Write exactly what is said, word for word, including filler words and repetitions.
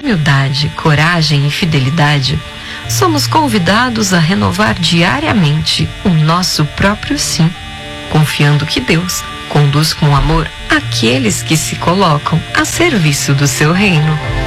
humildade, coragem e fidelidade, somos convidados a renovar diariamente o nosso próprio sim, confiando que Deus conduz com amor aqueles que se colocam a serviço do seu reino.